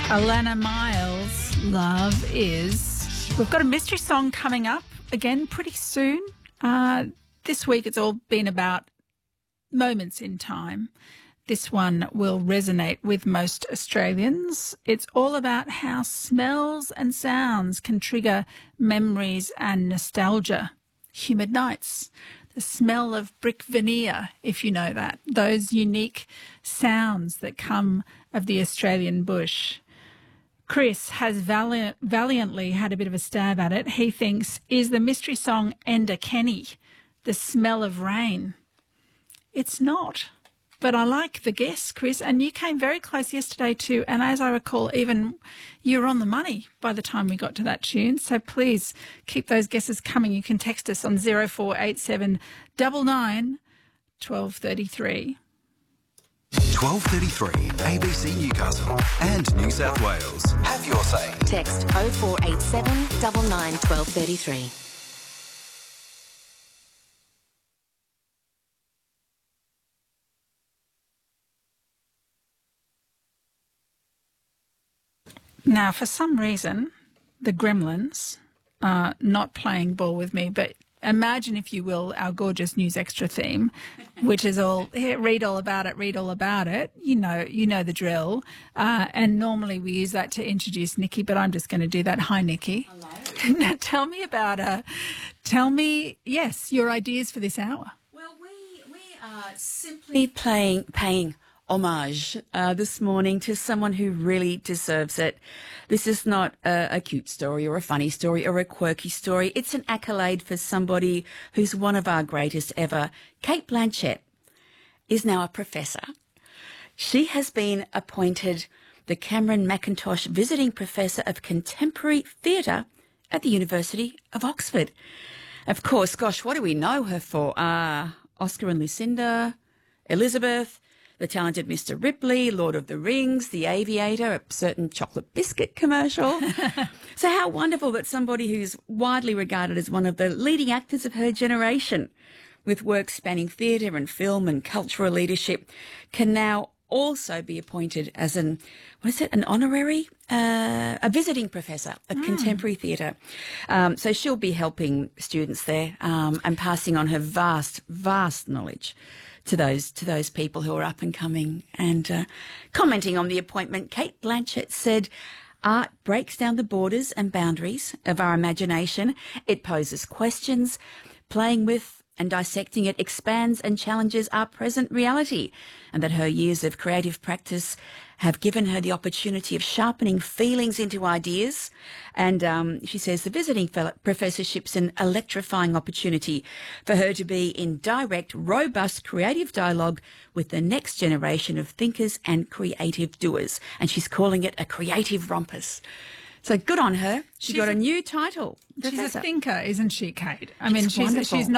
Alana Miles, Love Is. We've got a mystery song coming up again pretty soon. This week it's all been about moments in time. This one will resonate with most Australians. It's all about how smells and sounds can trigger memories and nostalgia. Humid nights, the smell of brick veneer, if you know that, those unique sounds that come of the Australian bush. Chris has valiantly had a bit of a stab at it. He thinks, is the mystery song Enda Kenny, The Smell of Rain? It's not. But I like the guess, Chris, and you came very close yesterday too, and as I recall, even you were on the money by the time we got to that tune. So please keep those guesses coming. You can text us on 0487 99 1233. 1233 ABC Newcastle and New South Wales. Have your say. Text 0487 99 1233. Now, for some reason, the Gremlins are not playing ball with me, but imagine, if you will, our gorgeous News Extra theme, which is all, here, read all about it, read all about it. You know the drill. And normally we use that to introduce Nikki, but I'm just going to do that. Hi, Nikki. Hello. Now, tell me, yes, your ideas for this hour. Well, we are simply paying homage this morning to someone who really deserves it. This is not a cute story or a funny story or a quirky story. It's an accolade for somebody who's one of our greatest ever. Cate Blanchett is now a professor. She has been appointed the Cameron McIntosh Visiting Professor of Contemporary Theatre at the University of Oxford. Of course, gosh, what do we know her for? Oscar and Lucinda, Elizabeth, The Talented Mr. Ripley, Lord of the Rings, The Aviator, a certain chocolate biscuit commercial. So how wonderful that somebody who's widely regarded as one of the leading actors of her generation, with work spanning theatre and film and cultural leadership, can now also be appointed as an honorary, a visiting professor of contemporary theatre. So she'll be helping students there and passing on her vast knowledge to those people who are up and coming. And commenting on the appointment, Cate Blanchett said, "Art breaks down the borders and boundaries of our imagination. It poses questions. Playing with and dissecting it expands and challenges our present reality," and that her years of creative practice have given her the opportunity of sharpening feelings into ideas. And she says the visiting professorship's an electrifying opportunity for her to be in direct, robust, creative dialogue with the next generation of thinkers and creative doers. And she's calling it a creative rumpus. So good on her. She got a new title. She's a thinker, isn't she, Kate? I It's mean, wonderful. she's not